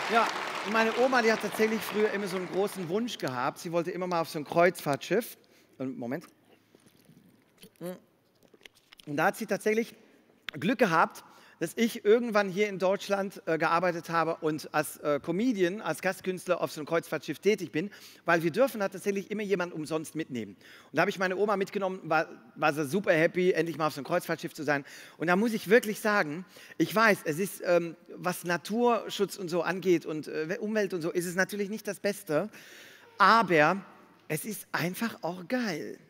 Ja, meine Oma, die hat tatsächlich früher immer so einen großen Wunsch gehabt. Sie wollte immer mal auf so ein Kreuzfahrtschiff. Moment. Und da hat sie tatsächlich Glück gehabt, dass ich irgendwann hier in Deutschland gearbeitet habe und als Comedian, als Gastkünstler auf so einem Kreuzfahrtschiff tätig bin, weil wir dürfen da tatsächlich immer jemanden umsonst mitnehmen. Und da habe ich meine Oma mitgenommen, war sie super happy, endlich mal auf so einem Kreuzfahrtschiff zu sein. Und da muss ich wirklich sagen, ich weiß, es ist, was Naturschutz und so angeht und Umwelt und so, ist es natürlich nicht das Beste, aber es ist einfach auch geil.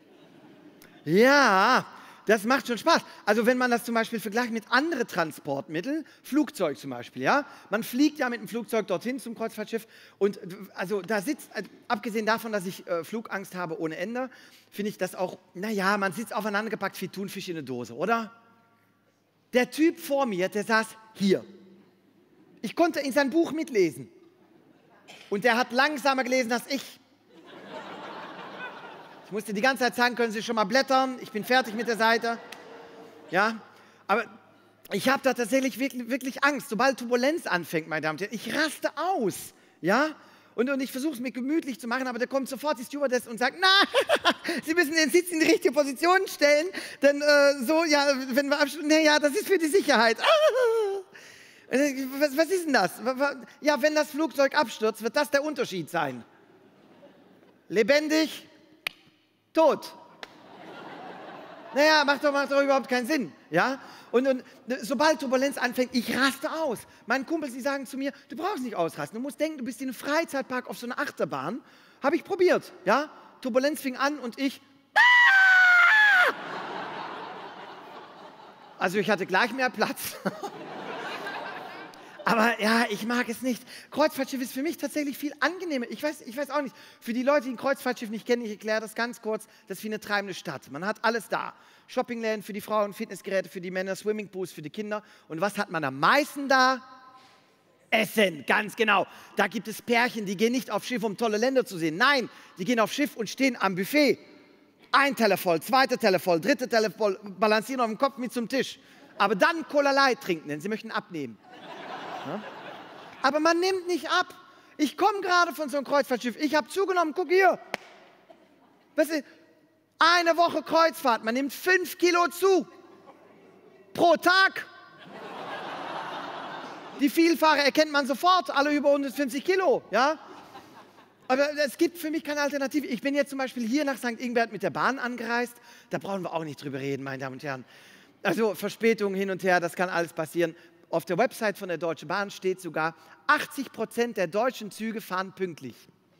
Ja, das macht schon Spaß. Also wenn man das zum Beispiel vergleicht mit anderen Transportmitteln, Flugzeug zum Beispiel, ja, man fliegt ja mit dem Flugzeug dorthin zum Kreuzfahrtschiff und also da sitzt, abgesehen davon, dass ich Flugangst habe ohne Ende, finde ich das auch, naja, man sitzt aufeinander gepackt wie Thunfisch in eine Dose, oder? Der Typ vor mir, der saß hier. Ich konnte in sein Buch mitlesen und der hat langsamer gelesen als ich. Ich musste die ganze Zeit sagen, können Sie schon mal blättern, ich bin fertig mit der Seite. Ja, aber ich habe da tatsächlich wirklich Angst. Sobald Turbulenz anfängt, meine Damen und Herren, ich raste aus. Ja, und ich versuche es mir gemütlich zu machen, aber da kommt sofort die Stewardess und sagt, na, Sie müssen den Sitz in die richtige Position stellen, denn so, ja, wenn wir abschließen, naja, das ist für die Sicherheit. Was ist denn das? Ja, wenn das Flugzeug abstürzt, wird das der Unterschied sein. Lebendig, tot. Naja, macht doch überhaupt keinen Sinn. Ja? Und sobald Turbulenz anfängt, ich raste aus. Meine Kumpels, die sagen zu mir, du brauchst nicht ausrasten. Du musst denken, du bist in einem Freizeitpark auf so einer Achterbahn. Habe ich probiert. Ja? Turbulenz fing an und ich... Also ich hatte gleich mehr Platz. Aber ja, ich mag es nicht. Kreuzfahrtschiff ist für mich tatsächlich viel angenehmer. Ich weiß auch nicht. Für die Leute, die ein Kreuzfahrtschiff nicht kennen, ich erkläre das ganz kurz, das ist wie eine treibende Stadt. Man hat alles da. Shoppingläden für die Frauen, Fitnessgeräte für die Männer, Swimmingpools für die Kinder. Und was hat man am meisten da? Essen, ganz genau. Da gibt es Pärchen, die gehen nicht auf Schiff, um tolle Länder zu sehen. Nein, die gehen auf Schiff und stehen am Buffet. Ein Teller voll, zweiter Teller voll, dritter Teller voll, balancieren auf dem Kopf mit zum Tisch. Aber dann Cola Light trinken, denn sie möchten abnehmen. Ja? Aber man nimmt nicht ab. Ich komme gerade von so einem Kreuzfahrtschiff. Ich habe zugenommen, guck hier. Weißt du, eine Woche Kreuzfahrt, man nimmt 5 Kilo zu. Pro Tag. Die Vielfahrer erkennt man sofort, alle über 150 Kilo. Ja? Aber es gibt für mich keine Alternative. Ich bin jetzt zum Beispiel hier nach St. Ingbert mit der Bahn angereist. Da brauchen wir auch nicht drüber reden, meine Damen und Herren. Also Verspätungen hin und her, das kann alles passieren. Auf der Website von der Deutschen Bahn steht sogar, 80% der deutschen Züge fahren pünktlich.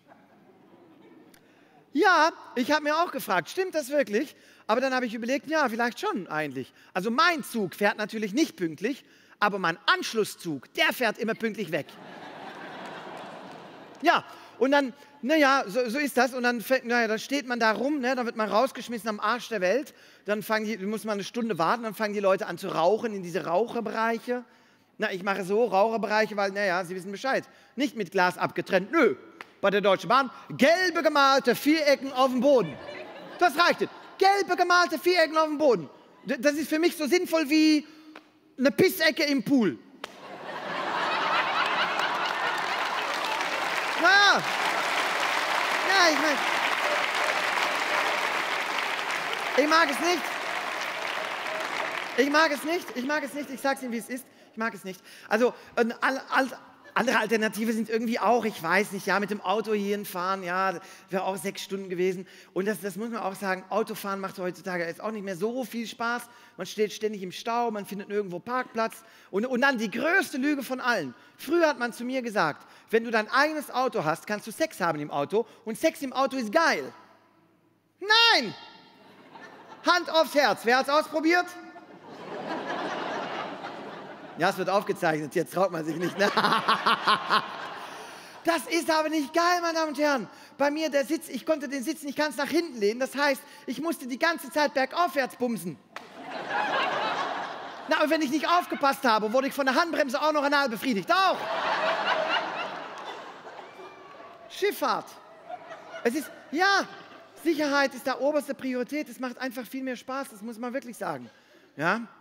Ja, ich habe mir auch gefragt, stimmt das wirklich? Aber dann habe ich überlegt, ja, vielleicht schon eigentlich. Also mein Zug fährt natürlich nicht pünktlich, aber mein Anschlusszug, der fährt immer pünktlich weg. Ja, und dann, naja, so ist das. Und dann, naja, dann steht man da rum, ne, dann wird man rausgeschmissen am Arsch der Welt. Dann muss man eine Stunde warten, dann fangen die Leute an zu rauchen in diese Raucherbereiche. Na, ich mache so Raucherbereiche, weil, naja, Sie wissen Bescheid. Nicht mit Glas abgetrennt, nö. Bei der Deutschen Bahn, gelbe gemalte Vierecken auf dem Boden. Das reicht. Gelbe gemalte Vierecken auf dem Boden. Das ist für mich so sinnvoll wie eine Pissecke im Pool. Ja, ja, ich meine, ich mag es nicht. Ich sag's Ihnen, wie es ist. Ich mag es nicht. Also, andere Alternative sind irgendwie auch, ich weiß nicht, ja, mit dem Auto hierhin fahren, ja, wäre auch 6 Stunden gewesen. Und das muss man auch sagen, Autofahren macht heutzutage jetzt auch nicht mehr so viel Spaß. Man steht ständig im Stau, man findet nirgendwo Parkplatz. Und dann die größte Lüge von allen. Früher hat man zu mir gesagt, wenn du dein eigenes Auto hast, kannst du Sex haben im Auto und Sex im Auto ist geil. Nein! Hand aufs Herz, wer hat es ausprobiert? Ja, es wird aufgezeichnet, jetzt traut man sich nicht. Ne? Das ist aber nicht geil, meine Damen und Herren. Bei mir der Sitz, ich konnte den Sitz nicht ganz nach hinten lehnen. Das heißt, ich musste die ganze Zeit bergaufwärts bumsen. Na, und wenn ich nicht aufgepasst habe, wurde ich von der Handbremse auch noch anal befriedigt. Auch. Schifffahrt. Es ist, ja, Sicherheit ist da oberste Priorität. Es macht einfach viel mehr Spaß, das muss man wirklich sagen. Ja?